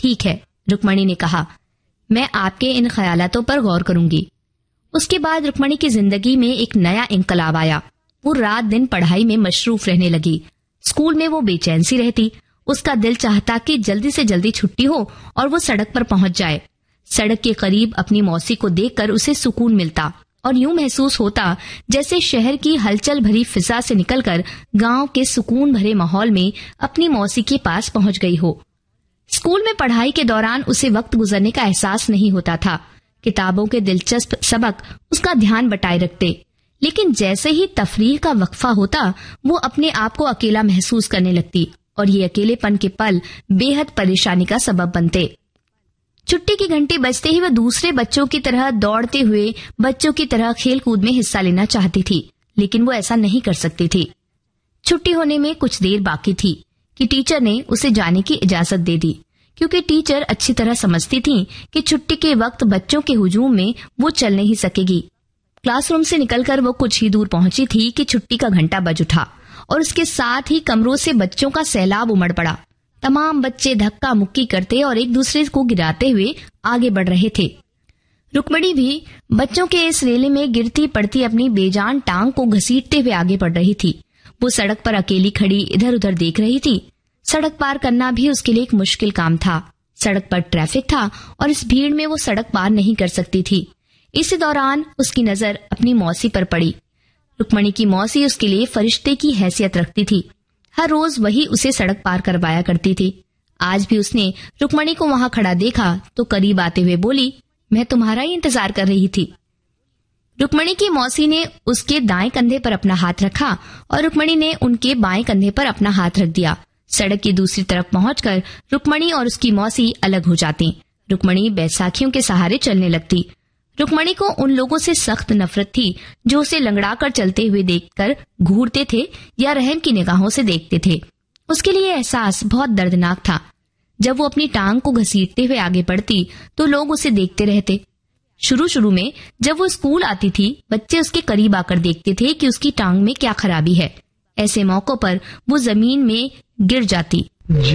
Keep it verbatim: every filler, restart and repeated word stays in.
ठीक है, रुक्मणी ने कहा, मैं आपके इन ख्यालातों पर गौर करूंगी। उसके बाद रुक्मणी की जिंदगी में एक नया इंकलाब आया। वो रात दिन पढ़ाई में मशरूफ रहने लगी। स्कूल में वो बेचैन सी रहती। उसका दिल चाहता कि जल्दी से जल्दी छुट्टी हो और वो सड़क पर पहुंच जाए। सड़क के करीब अपनी मौसी को देखकर उसे सुकून मिलता और यूं महसूस होता जैसे शहर की हलचल भरी फिजा से निकलकर गांव के सुकून भरे माहौल में अपनी मौसी के पास पहुंच गई हो। स्कूल में पढ़ाई के दौरान उसे वक्त गुजरने का एहसास नहीं होता था। किताबों के दिलचस्प सबक उसका ध्यान बटाए रखते, लेकिन जैसे ही तफरीह का वक्फा होता वो अपने आप को अकेला महसूस करने लगती और ये अकेलेपन के पल बेहद परेशानी का सबब बनते। छुट्टी की घंटी बजते ही वह दूसरे बच्चों की तरह दौड़ते हुए बच्चों की तरह खेल कूद में हिस्सा लेना चाहती थी, लेकिन वो ऐसा नहीं कर सकती थी। छुट्टी होने में कुछ देर बाकी थी कि टीचर ने उसे जाने की इजाजत दे दी, क्योंकि टीचर अच्छी तरह समझती थी कि छुट्टी के वक्त बच्चों के हुजूम में वो चल नहीं सकेगी। क्लासरूम से निकलकर वो कुछ ही दूर पहुंची थी कि छुट्टी का घंटा बज उठा और उसके साथ ही कमरों से बच्चों का सैलाब उमड़ पड़ा। तमाम बच्चे धक्का मुक्की करते और एक दूसरे को गिराते हुए आगे बढ़ रहे थे। रुक्मणी भी बच्चों के इस रेले में गिरती पड़ती अपनी बेजान टांग को घसीटते हुए आगे बढ़ रही थी। वो सड़क पर अकेली खड़ी इधर उधर देख रही थी। सड़क पार करना भी उसके लिए एक मुश्किल काम था। सड़क पर ट्रैफिक था और इस भीड़ में वो सड़क पार नहीं कर सकती थी। इसी दौरान उसकी नजर अपनी मौसी पर पड़ी। रुक्मणी की मौसी उसके लिए फरिश्ते की हैसियत रखती थी। हर रोज वही उसे सड़क पार करवाया करती थी। आज भी उसने रुक्मणी को वहां खड़ा देखा तो करीब आते हुए बोली, मैं तुम्हारा ही इंतजार कर रही थी। रुक्मणी की मौसी ने उसके दाएं कंधे पर अपना हाथ रखा और रुक्मणी ने उनके बाएं कंधे पर अपना हाथ रख दिया। सड़क की दूसरी तरफ पहुंचकर रुक्मणी और उसकी मौसी अलग हो जाती। रुक्मणी बैसाखियों के सहारे चलने लगती। रुक्मणी को उन लोगों से सख्त नफरत थी जो उसे लंगड़ाकर चलते हुए देखकर घूरते थे या रहम की निगाहों से देखते थे। उसके लिए एहसास बहुत दर्दनाक था। जब वो अपनी टांग को घसीटते हुए आगे बढ़ती तो लोग उसे देखते रहते। शुरू शुरू में जब वो स्कूल आती थी, बच्चे उसके करीब आकर देखते थे कि उसकी टांग में क्या खराबी है। ऐसे मौकों पर वो जमीन में गिर जाती।